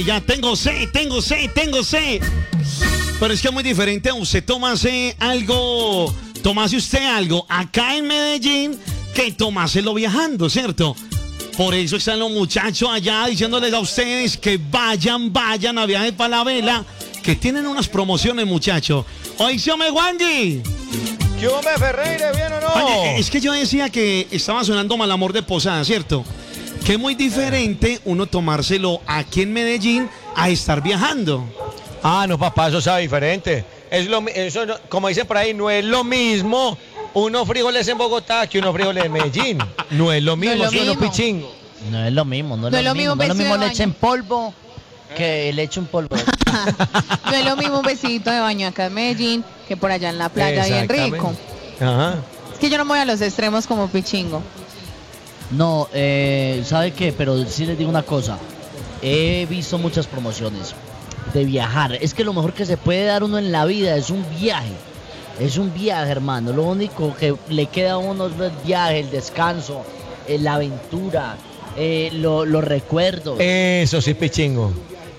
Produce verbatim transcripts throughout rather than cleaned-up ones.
Ya tengo sed, tengo sed, tengo sed. Pero es que es muy diferente. Usted tomase algo, tomase usted algo acá en Medellín que tomárselo viajando, ¿cierto? Por eso están los muchachos allá diciéndoles a ustedes que vayan, vayan a Viajes para la Vela, que tienen unas promociones, muchachos. Oísme, Wandy. ¿Qué hombre, Ferreira, bien o no? Oye, es que yo decía que estaba sonando Mal Amor de Posada, ¿cierto? Que es muy diferente uno tomárselo aquí en Medellín a estar viajando. Ah, no, papá, eso sabe diferente. Es lo, eso, no- como dicen por ahí, no es lo mismo unos frijoles en Bogotá que unos frijoles en Medellín. No es lo mismo, No es lo son unos mismo. pichingos. No es lo mismo, no es, No es lo lo mismo. mismo No es lo un mismo vestido de leche en polvo que leche en polvo. No es lo mismo un besito de baño acá en Medellín que por allá en la playa, bien Exactamente. rico. Ajá. Es que yo no me voy a los extremos como Pichingo. No, eh, ¿sabe qué? Pero sí les digo una cosa. He visto muchas promociones de viajar. Es que lo mejor que se puede dar uno en la vida es un viaje. Es un viaje, hermano. Lo único que le queda a uno es el viaje, el descanso, eh, la aventura, eh, lo- los recuerdos. Eso sí, pichingo.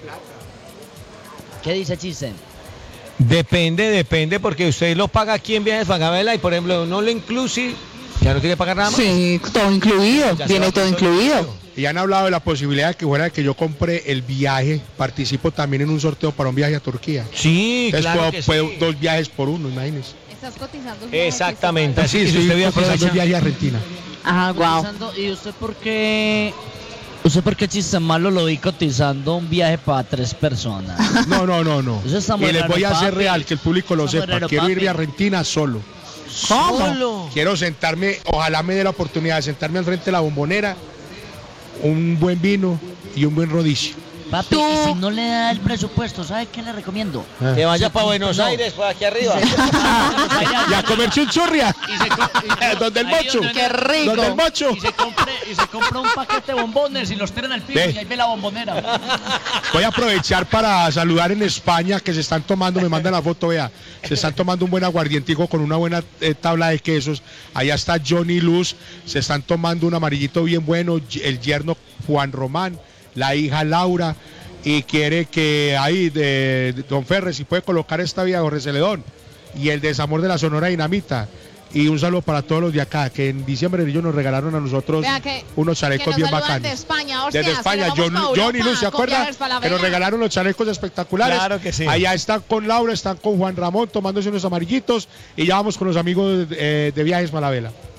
¿Qué dice Chisen? Depende, depende, porque usted lo paga aquí en Viajes Fagabela y, por ejemplo, no lo inclusive, ya no tiene que pagar nada más. Sí, todo incluido. Ya se Viene va todo con incluido. Y han hablado de la posibilidad de que fuera de que yo compre el viaje, participo también en un sorteo para un viaje a Turquía. Sí, Entonces claro puedo, que puedo sí. dos viajes por uno, imagínenese. Estás cotizando. Exactamente. Así Sí, que si estoy usted viaja por cotizando el allá. viaje a Argentina. Ah, wow. Cotizando- ¿Y usted por qué? ¿Usted por qué Chisen malo lo vi cotizando un viaje para tres personas? No, no, no, no. Eso está muy Y les raro, voy a hacer papi. real, que el público lo Está muy sepa. raro, Quiero papi. irme a Argentina solo. ¿Cómo? Quiero sentarme, ojalá me dé la oportunidad de sentarme al frente de la bombonera, un buen vino y un buen rodicio. Papi, y si no le da el presupuesto, ¿sabe qué le recomiendo? Que vaya Se para compra- Buenos no. Aires, por aquí arriba. Y a comer chunchurria. Donde el Ahí mocho. donde- Qué rico. Donde el mocho. Y se, compre, y se compra un paquete de bombones y los tiran al piso Ve. y ahí ve la bombonera. Voy a aprovechar para saludar en España que se están tomando, me mandan la foto, vea, se están tomando un buen aguardientico con una buena eh, tabla de quesos. Allá está Johnny Luz, se están tomando un amarillito bien bueno, el yerno Juan Román, la hija Laura, y quiere que ahí de, de Don Ferre, si puede colocar esta vía Jorge Celedón y el desamor de la Sonora Dinamita. Y un saludo para todos los de acá, que en diciembre ellos nos regalaron a nosotros Vea que- unos chalecos que nos bien saludan bacanos. de España, o sea, Desde si España, nos vamos John, pa' John y Europa Luz, ¿se con acuerdan? Viajes para la Que nos Vela. regalaron los chalecos espectaculares. Claro que sí. Allá están con Laura, están con Juan Ramón tomándose unos amarillitos y ya vamos con los amigos eh, de Viajes para la Vela.